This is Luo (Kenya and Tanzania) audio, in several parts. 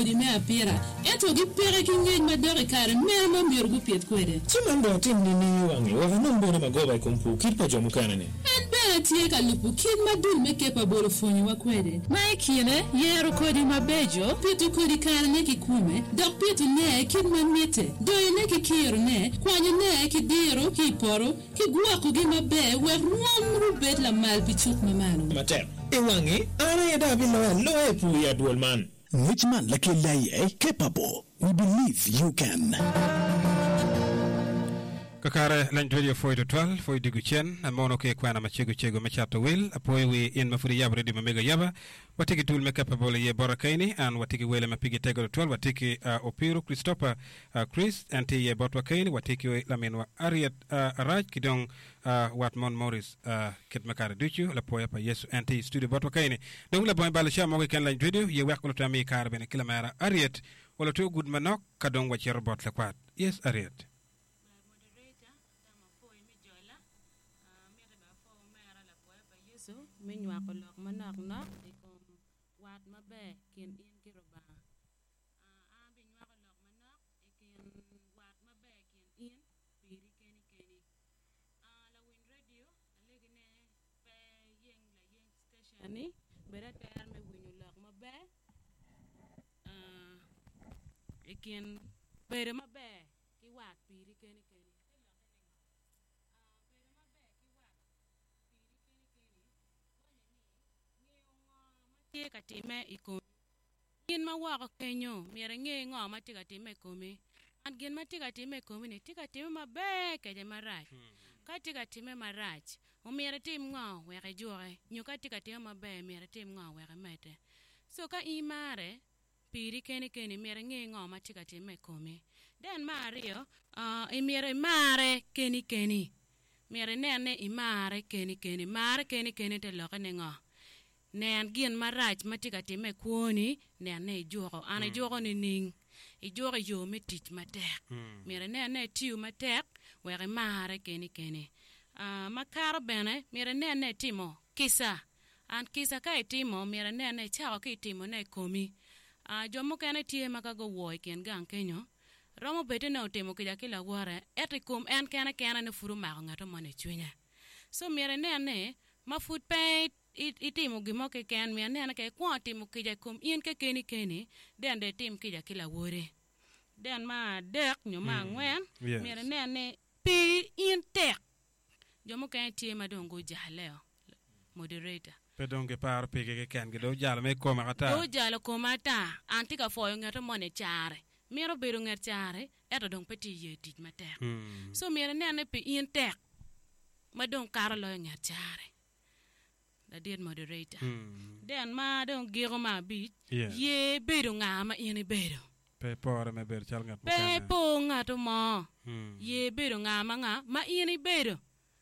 kodi me apira eto gi pere ki ngej madore kare me ma mier gu piet kwede chimando tim ni wangi wa non bona magoba kompu kirpa jomu kanane tie ka lupu kid madul me kepa bolo fonyi wa kwede mai kine yero kodi mabejo pitu kodi kare ne ki kume dok pitu ne kid mamite doye ne ki kiro ne kwanye ne ki diro ki poro ki guako gi mabe we ruom rubet la mal bichuk mamano mater wangi ana ya dabi lo epu ya duolman which man like capable we believe you can. Kakare lan radio foi to 12 foi digu chen amono ke kwana machego machata will apoy we in mafuri yabre di mega yaba watiki tool make capable ye borakaini and watiki wele mapigi tego 12 watiki opiro Christopher Chris anti ye botwakaini watiki lamenwa Ariat Araj kidong Watmon Morris ket makare duchu la poya pa Yesu anti studio botwakaini donc la boy balasha mo ke lan radio ye wakolo tami kar ben kilamara Ariat wala to good manok kadong wachero bot la kwat yes Ariat menywa ko lok manok nok ikom wat mabe kin in kiroba binywa ko lok manok ikin wat mabe kin in piri keni la win radio legine pe yeng station ni bera ter me winu lok mabe ikin pere mabe ki wat piri keni katime iko gin ma wako kenyo miere nge ngo ma tika time komi an gin ma tika time komi ne tika time mabe keje marach ka tika time marach o miere tim ngo weke jore nyo ka tika time mabe miere tim ngo weke mete so ka imare piri keni miere nge ngo ma tika time komi den mario miere mare keni miere ne imare keni mare keni te loke ne ngo nen gin marach matika time kwoni ne joko ana joko ni ning I joko yo metich matek mire ne tiu matek were mare keni makar bene mire ne timo kisa an kisa ka timo mire ne chao ki timo ne komi jomo kene tie makago woy ken gang kenyo romo bete no timo kija kila wore etikum en kene ne furu ma ngato mane chunya so mire ne mafut pe itimo gimo ke ken mi ne ke kwa timo kija kum in ke keni den de tim kija kila wore den ma dek nyoma ngwen mi ne pi in tek jomo ke tie madongo jahleo moderator pedonge par pege ke ken do jalo me ko makata do jalo ko mata antika foyo ngato mone chare miro bedo ngat chare eto dong peti ye tij matek so mi ne pi in tek madong karlo ngat chare the dear moderator den ma don giro ma bit ye bedo ngama ini bedo pe por me ber chal ngat pe po ngato mo ye bedo ngama nga ma ini bedo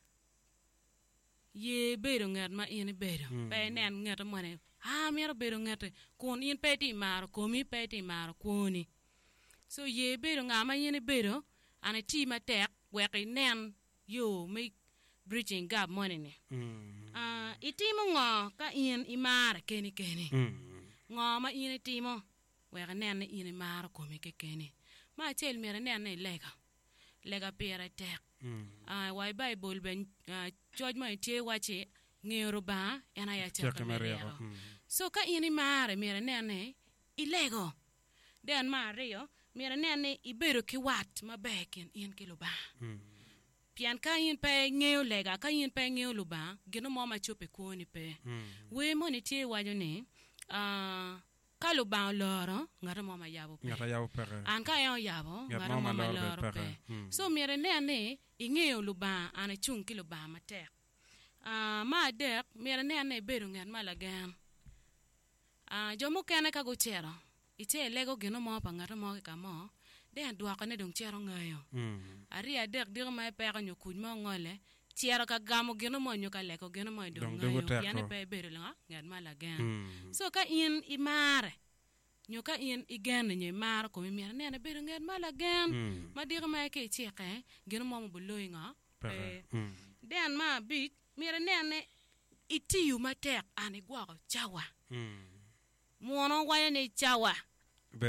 ye bedo ngat ma ini bedo pe nen ngat mo ne mero bedo ngat kun in peti maro komi peti maro kuni so ye bedo ngama ini bedo ana ti ma tek weki nen yo me bridging gap money ne itimo ngo ka in imar keni ngo ma in itimo wera nen in imar ko me keni ma tel mere nen lega pere tek why bible ben church ma tie wache ngero ba ena ya chaka so ka in imar mere nen ilego den mario mere nen ibero ki wat ma beken in kilo ba pian ka yin pe ngeo lega ka yin pe ngeo luba gino mo ma chope ko ni pe we mo ni tie wajo ni ka luba loro ngara mo ma yabo pe an ka yo yabo ngara mo ma loro pe so mere ne ingeo luba ana chung ki luba matek ma dek mere ne beru ngan malagan jomo kene ka go chero ite lego gino mo pa ngara mo ka mo den duaka ne dong chero ngayo ari adek dir ma pe ka nyokuj mo ngole chero ka gamo gino mo nyoka leko gino mo dong ngayo yani pe bere la ngad mala gan so ka in imare nyoka in igen nye mar ko mi ne bere ngad mala gan ma dir ma ke cheke gino mo buloy nga den ma bit mi ne itiyu matek ani gwa chawa muono waya ne chawa